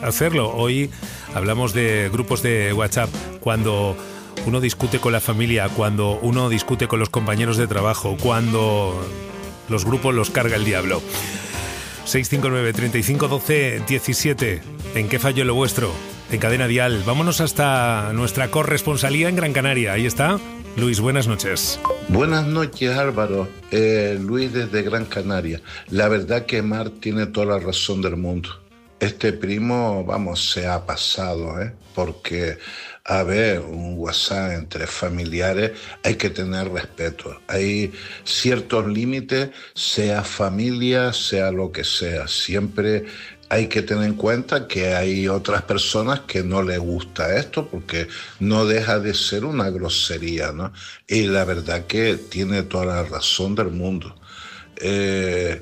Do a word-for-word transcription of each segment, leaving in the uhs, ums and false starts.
hacerlo. Hoy hablamos de grupos de WhatsApp, cuando uno discute con la familia, cuando uno discute con los compañeros de trabajo, cuando los grupos los carga el diablo. seis cinco nueve, treinta y cinco, doce, diecisiete. ¿En qué fallo lo vuestro? En Cadena Dial. Vámonos hasta nuestra corresponsalía en Gran Canaria. Ahí está Luis, buenas noches. Buenas noches, Álvaro. Eh, Luis desde Gran Canaria. La verdad que Mar tiene toda la razón del mundo. Este primo, vamos, se ha pasado, ¿eh? Porque, a ver, un WhatsApp entre familiares hay que tener respeto. Hay ciertos límites, sea familia, sea lo que sea. Siempre hay que tener en cuenta que hay otras personas que no les gusta esto porque no deja de ser una grosería, ¿no? Y la verdad que tiene toda la razón del mundo. Eh,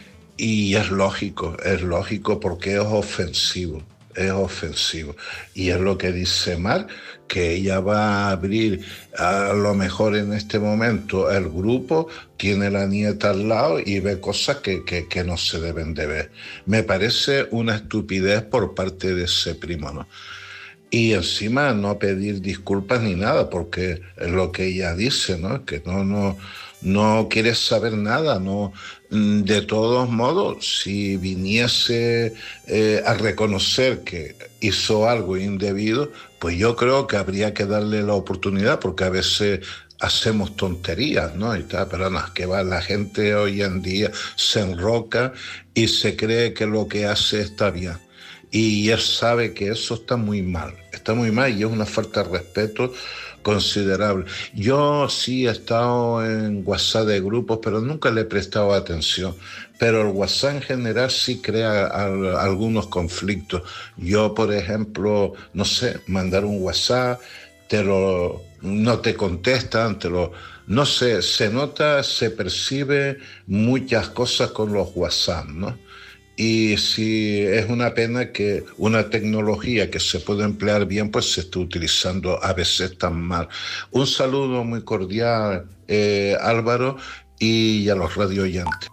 y es lógico, es lógico porque es ofensivo, es ofensivo. Y es lo que dice Mar, que ella va a abrir a lo mejor en este momento el grupo, tiene la nieta al lado y ve cosas que, que, que no se deben de ver. Me parece una estupidez por parte de ese primo, ¿no? Y encima no pedir disculpas ni nada, porque es lo que ella dice, ¿no? Que no, no, no quiere saber nada, no. De todos modos, si viniese eh, a reconocer que hizo algo indebido, pues yo creo que habría que darle la oportunidad, porque a veces hacemos tonterías, ¿no? Y tal, pero no, que va, la gente hoy en día se enroca y se cree que lo que hace está bien. Y él sabe que eso está muy mal, está muy mal y es una falta de respeto considerable. Yo sí he estado en WhatsApp de grupos, pero nunca le he prestado atención. Pero el WhatsApp en general sí crea al, algunos conflictos. Yo, por ejemplo, no sé, mandar un WhatsApp, te lo, no te contestan, te lo... No sé, se nota, se percibe muchas cosas con los WhatsApp, ¿no? Y sí, es una pena que una tecnología que se puede emplear bien, pues se esté utilizando a veces tan mal. Un saludo muy cordial, eh, Álvaro, y a los radio oyentes.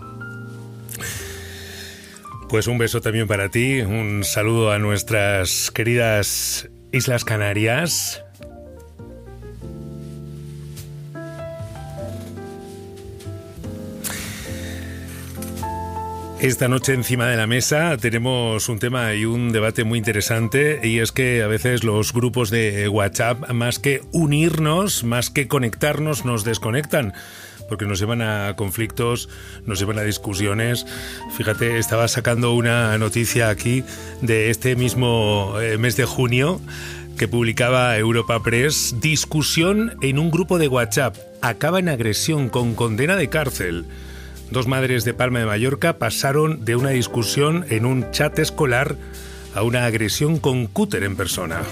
Pues un beso también para ti, un saludo a nuestras queridas Islas Canarias. Esta noche encima de la mesa tenemos un tema y un debate muy interesante, y es que a veces los grupos de WhatsApp, más que unirnos, más que conectarnos, nos desconectan, porque nos llevan a conflictos, nos llevan a discusiones. Fíjate, estaba sacando una noticia aquí de este mismo mes de junio que publicaba Europa Press: discusión en un grupo de WhatsApp acaba en agresión con condena de cárcel. Dos madres de Palma de Mallorca pasaron de una discusión en un chat escolar a una agresión con cúter en persona.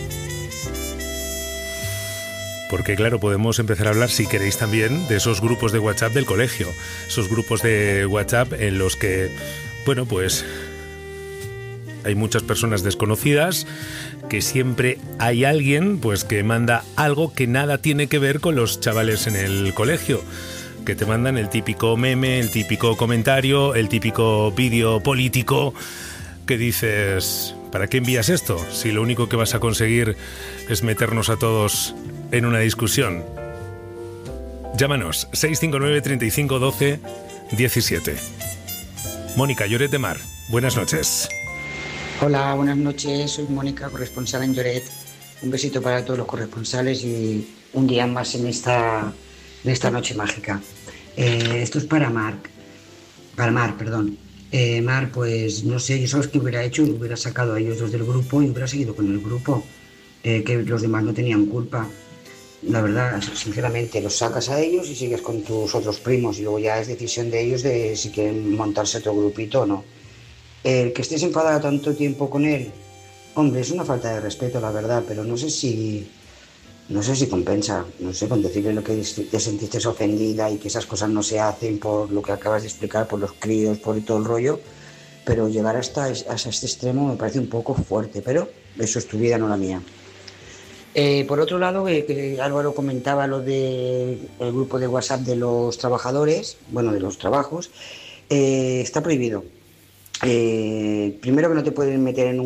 Porque claro, podemos empezar a hablar, si queréis también, de esos grupos de WhatsApp del colegio. Esos grupos de WhatsApp en los que, bueno, pues hay muchas personas desconocidas, que siempre hay alguien pues que manda algo que nada tiene que ver con los chavales en el colegio. Que te mandan el típico meme, el típico comentario, el típico vídeo político que dices, ¿para qué envías esto? Si lo único que vas a conseguir es meternos a todos en una discusión. Llámanos, seis cinco nueve, treinta y cinco, doce, diecisiete. Mónica, Lloret de Mar, buenas noches. Hola, buenas noches, soy Mónica, corresponsal en Lloret. Un besito para todos los corresponsales y un día más en esta, en esta noche mágica. Eh, esto es para Mar, para Mar, perdón. Eh, Mar, pues no sé, yo sabes qué hubiera hecho, hubiera sacado a ellos dos del grupo y hubiera seguido con el grupo, eh, que los demás no tenían culpa. La verdad, sinceramente, los sacas a ellos y sigues con tus otros primos y luego ya es decisión de ellos de si quieren montarse otro grupito o no. El que estés enfadada tanto tiempo con él, hombre, es una falta de respeto, la verdad, pero no sé si... No sé si compensa, no sé, con decirle lo que te sentiste ofendida y que esas cosas no se hacen por lo que acabas de explicar, por los críos, por todo el rollo, pero llegar hasta, hasta este extremo me parece un poco fuerte, pero eso es tu vida, no la mía. Eh, por otro lado, eh, que Álvaro comentaba lo del grupo de WhatsApp de los trabajadores, bueno, de los trabajos, eh, está prohibido. Eh, primero que no te pueden meter en un